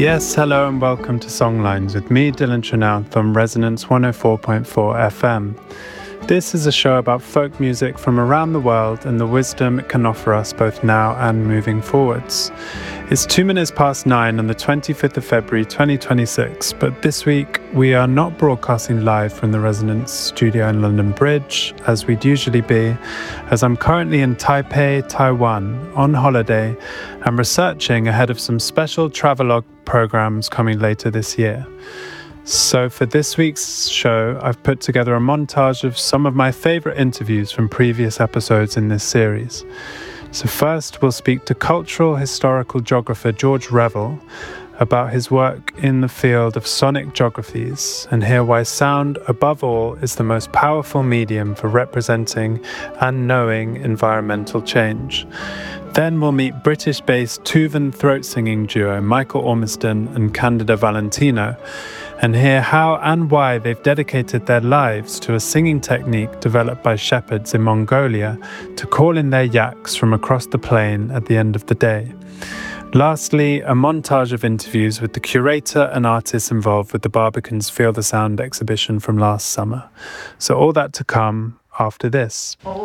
Yes, hello and welcome to Songlines with me, Dylan Trinell, from Resonance 104.4 FM. This is a show about folk music from around the world and the wisdom it can offer us both now and moving forwards. It's 9:02 on the 25th of February 2026, but this week we are not broadcasting live from the Resonance studio in London Bridge, as we'd usually be, as I'm currently in Taipei, Taiwan, on holiday and researching ahead of some special travelogue programs coming later this year. So for this week's show, I've put together a montage of some of my favourite interviews from previous episodes in this series. So first, we'll speak to cultural historical geographer George Revell about his work in the field of sonic geographies and hear why sound, above all, is the most powerful medium for representing and knowing environmental change. Then we'll meet British-based Tuvan throat-singing duo Michael Ormiston and Candida Valentino and hear how and why they've dedicated their lives to a singing technique developed by shepherds in Mongolia to call in their yaks from across the plain at the end of the day. Lastly, a montage of interviews with the curator and artists involved with the Barbicans Feel the Sound exhibition from last summer. So all that to come after this.